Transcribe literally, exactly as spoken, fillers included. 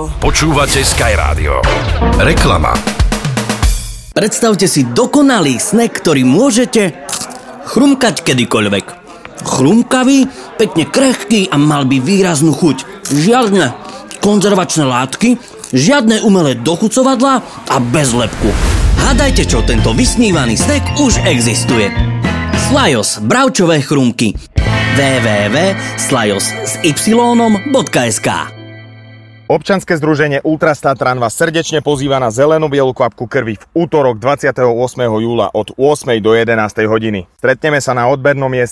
Počúvate Sky Rádio. Reklama. Predstavte si dokonalý snack, ktorý môžete chrumkať kedykoľvek. Chrumkavý, pekne krehký a mal by výraznú chuť. Žiadne konzervačné látky, žiadne umelé dochucovadlá a bez lepku. Hádajte, čo tento vysnívaný snack už existuje. Slajos, bravčové chrumky. w w w bodka slajos s y bodka es ká. Občianske združenie Ultrastatran vás srdečne pozýva na zelenú bielu kvapku krvi v útorok dvadsiateho ôsmeho júla od ôsmej do jedenástej hodiny. Stretneme sa na odbernom mieste